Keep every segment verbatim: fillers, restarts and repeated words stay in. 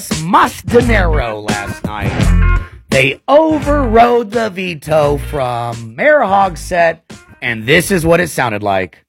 Mas Dinero last night. They overrode the veto from Mayor Hogsett, and this is what it sounded like.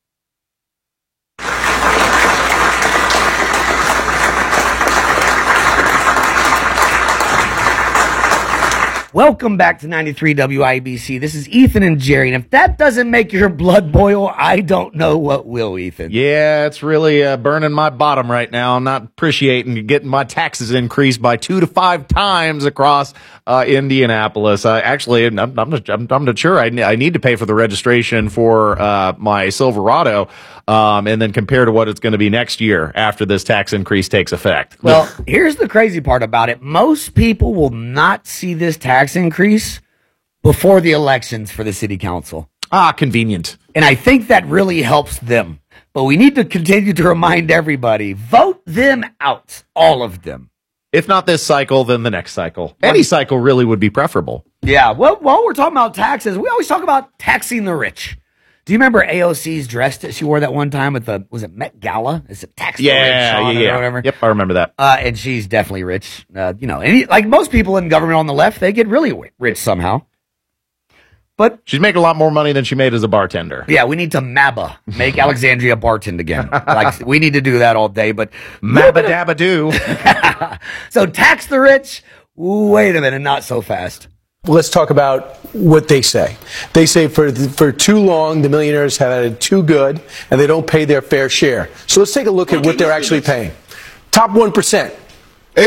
Welcome back to ninety-three W I B C. This is Ethan and Jerry, and if that doesn't make your blood boil, I don't know what will, Ethan. Yeah, it's really uh, burning my bottom right now. I'm not appreciating getting my taxes increased by two to five times across uh, Indianapolis. Uh, actually, I'm, I'm, not, I'm, I'm not sure. I, I need to pay for the registration for uh, my Silverado, um, and then compare to what it's going to be next year after this tax increase takes effect. Well, here's the crazy part about it. Most people will not see this tax increase before the elections for the city council. Ah, convenient. And I think that really helps them. But we need to continue to remind everybody, vote them out, all of them. If not this cycle, then the next cycle. Any cycle really would be preferable. Yeah, well, while we're talking about taxes, we always talk about taxing the rich. Do you remember A O C's dress that she wore that one time at the, was it Met Gala? Is it tax the Yeah, rich on yeah, it yeah. or whatever? Yep, I remember that. Uh, and she's definitely rich. Uh, you know, any, like most people in government on the left, they get really rich somehow. But she's making a lot more money than she made as a bartender. Yeah, we need to MABA, make Alexandria bartend again. Like, we need to do that all day, but Mabba dabba do. So tax the rich. Wait a minute, not so fast. Let's talk about what they say. They say for for too long, the millionaires have had it too good, and they don't pay their fair share. So let's take a look at what they're actually paying. Top one percent. eight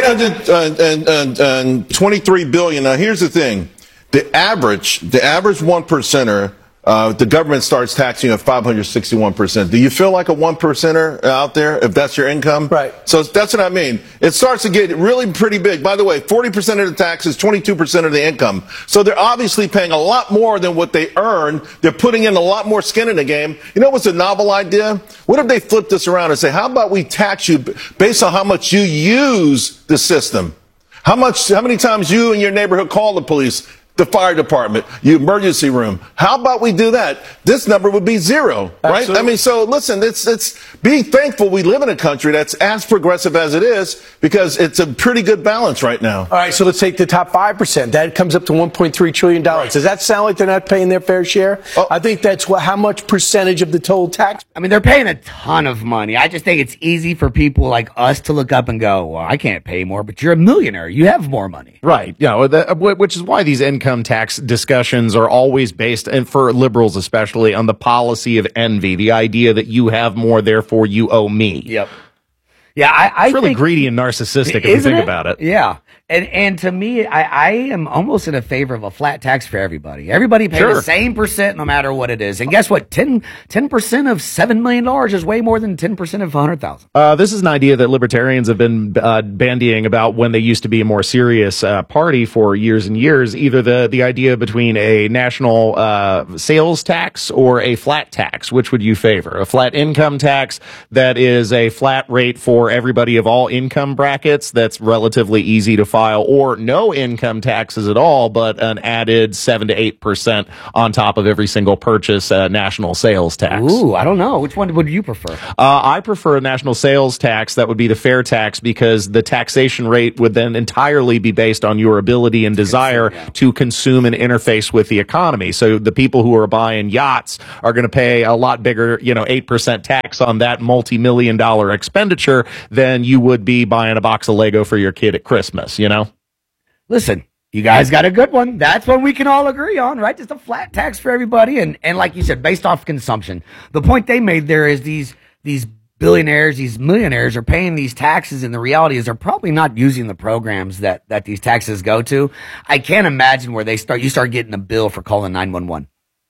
hundred twenty-three billion dollars. Now, here's the thing. The average, the average one percenter, uh, the government starts taxing you at five hundred sixty-one percent. Do you feel like a one percenter out there if that's your income? Right. So that's what I mean. It starts to get really pretty big. By the way, forty percent of the taxes, twenty-two percent of the income. So they're obviously paying a lot more than what they earn. They're putting in a lot more skin in the game. You know what's a novel idea? What if they flip this around and say, how about we tax you based on how much you use the system? How much, how many times you and your neighborhood call the police? The fire department, your emergency room. How about we do that? This number would be zero, right? Absolutely. I mean, so listen, it's, it's, be thankful we live in a country that's as progressive as it is, because it's a pretty good balance right now. All right, so let's take the top five percent. That comes up to one point three trillion dollars. Right. Does that sound like they're not paying their fair share? Oh. I think that's what, how much percentage of the total tax. I mean, they're paying a ton of money. I just think it's easy for people like us to look up and go, well, I can't pay more, but you're a millionaire. You have more money. Right. Yeah. The, which is why these income tax discussions are always based, and for liberals especially, on the policy of envy, the idea that you have more, therefore you owe me. Yep. Yeah, I, I It's really think, greedy and narcissistic if you isn't think it? about it. Yeah. And and to me, I, I am almost in a favor of a flat tax for everybody. Everybody pays Sure. the same percent no matter what it is. And guess what? ten percent of seven million dollars is way more than ten percent of one hundred thousand dollars. Uh, this is an idea that libertarians have been uh, bandying about when they used to be a more serious uh, party for years and years. Either the, the idea between a national uh, sales tax or a flat tax. Which would you favor? A flat income tax that is a flat rate for everybody of all income brackets that's relatively easy to file, or no income taxes at all, but an added seven to eight percent on top of every single purchase, uh, national sales tax. Ooh, I don't know. Which one would you prefer? Uh, I prefer a national sales tax. That would be the fair tax, because the taxation rate would then entirely be based on your ability and desire Consume, yeah. to consume and interface with the economy. So the people who are buying yachts are going to pay a lot bigger, you know, eight percent tax on that multi-million dollar expenditure than you would be buying a box of Lego for your kid at Christmas, you know? Listen, you guys got a good one. That's one we can all agree on, right? Just a flat tax for everybody. And, and like you said, based off consumption. The point they made there is these, these billionaires, these millionaires are paying these taxes. And the reality is they're probably not using the programs that, that these taxes go to. I can't imagine where they start, you start getting a bill for calling nine one one,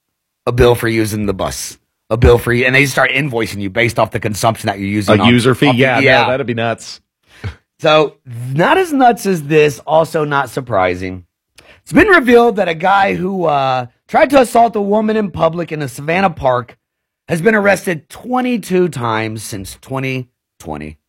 a bill for using the bus, a bill for you. And they start invoicing you based off the consumption that you're using. A on, user fee? off the- Yeah, yeah. no, that'd be nuts. So, not as nuts as this, also not surprising. It's been revealed that a guy who uh, tried to assault a woman in public in a Savannah park has been arrested twenty-two times since twenty twenty.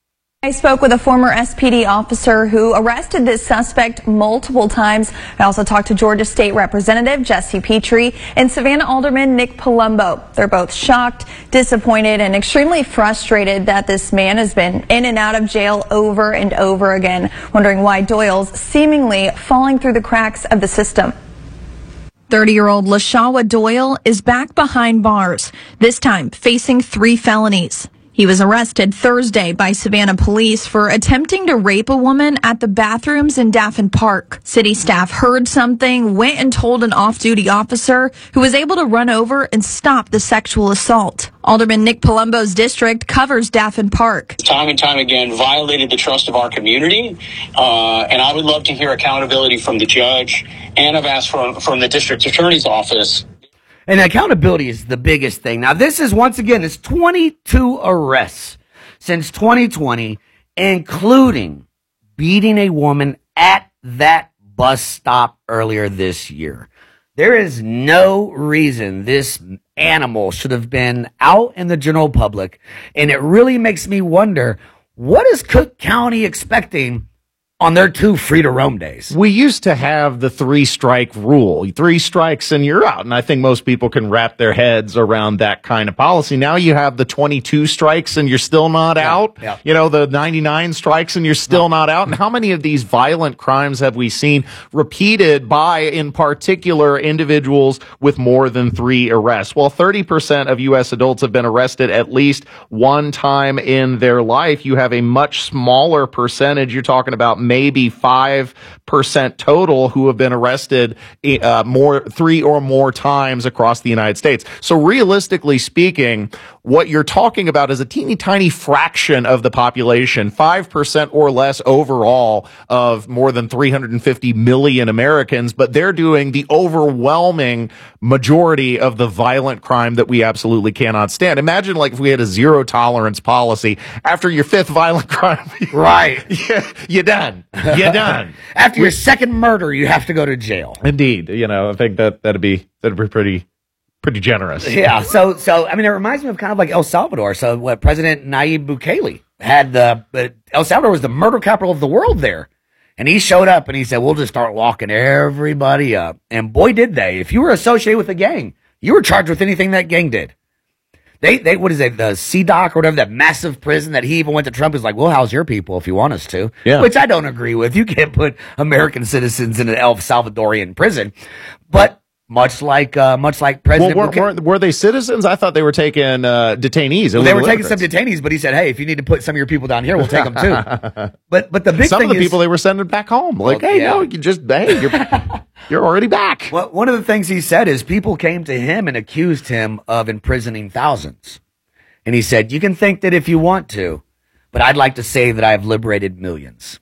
I spoke with a former S P D officer who arrested this suspect multiple times. I also talked to Georgia State Representative Jesse Petrie and Savannah Alderman Nick Palumbo. They're both shocked, disappointed, and extremely frustrated that this man has been in and out of jail over and over again, wondering why Doyle's seemingly falling through the cracks of the system. thirty-year-old LaShawa Doyle is back behind bars, this time facing three felonies. He was arrested Thursday by Savannah police for attempting to rape a woman at the bathrooms in Daffin Park. City staff heard something, went and told an off-duty officer who was able to run over and stop the sexual assault. Alderman Nick Palumbo's district covers Daffin Park. Time and time again violated the trust of our community, uh, and I would love to hear accountability from the judge, and I've asked from, from the district attorney's office. And accountability is the biggest thing. Now, this is, once again, it's twenty-two arrests since twenty twenty, including beating a woman at that bus stop earlier this year. There is no reason this animal should have been out in the general public, and it really makes me wonder, what is Cook County expecting on their two free to roam days? We used to have the three strike rule, three strikes and you're out. And I think most people can wrap their heads around that kind of policy. Now you have the twenty-two strikes and you're still not yeah, out. Yeah. You know, the ninety-nine strikes and you're still no. not out. And how many of these violent crimes have we seen repeated by, in particular, individuals with more than three arrests? Well, thirty percent of U S adults have been arrested at least one time in their life. You have a much smaller percentage. You're talking about maybe five percent total who have been arrested uh, more three or more times across the United States. So realistically speaking, what you're talking about is a teeny tiny fraction of the population, five percent or less overall of more than three hundred fifty million Americans, but they're doing the overwhelming majority of the violent crime that we absolutely cannot stand. Imagine like if we had a zero tolerance policy after your fifth violent crime. Right. Yeah, you're done. You're done. After your second murder, you have to go to jail. Indeed. You know, I think that that'd be that'd be pretty pretty generous. Yeah. So so I mean, it reminds me of kind of like El Salvador. So what President Nayib Bukele had the uh, El Salvador was the murder capital of the world there. And he showed up and he said, we'll just start locking everybody up. And boy, did they. If you were associated with a gang, you were charged with anything that gang did. They, they, what is it, the C DOC or whatever, that massive prison that he even went to Trump is like, we'll house your people if you want us to. Yeah. Which I don't agree with. You can't put American citizens in an El Salvadorian prison. But much like, uh, much like President well, were, were, were they citizens? I thought they were taking uh, detainees. Well, they were taking some detainees, but he said, hey, if you need to put some of your people down here, we'll take them too. But but the big some thing of the is, people they were sending back home. Like, well, hey, yeah. no, you just, hey, you're, you're already back. Well, one of the things he said is people came to him and accused him of imprisoning thousands. And he said, you can think that if you want to, but I'd like to say that I have liberated millions.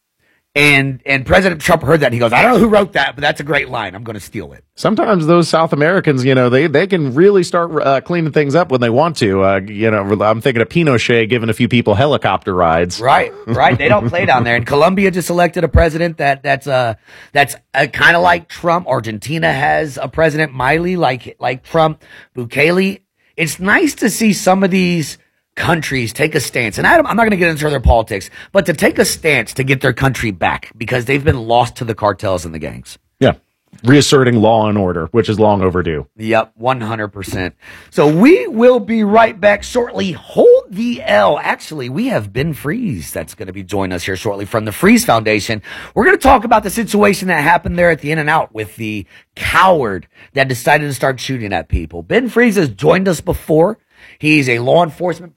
And and President Trump heard that and he goes, I don't know who wrote that, but that's a great line. I'm going to steal it. Sometimes those South Americans, you know, they, they can really start uh, cleaning things up when they want to. Uh, you know, I'm thinking of Pinochet giving a few people helicopter rides. Right, right. They don't play down there. And Colombia just elected a president that that's uh that's uh, kind of like Trump. Argentina has a president, Milei, like like Trump. Bukele. It's nice to see some of these countries take a stance, and I I'm not going to get into their politics, but to take a stance to get their country back because they've been lost to the cartels and the gangs. Yeah. Reasserting law and order, which is long overdue. Yep, one hundred percent. So we will be right back shortly. Hold the L. Actually, we have Ben Freeze that's going to be joining us here shortly from the Freeze Foundation. We're going to talk about the situation that happened there at the In-N-Out with the coward that decided to start shooting at people. Ben Freeze has joined us before. He's a law enforcement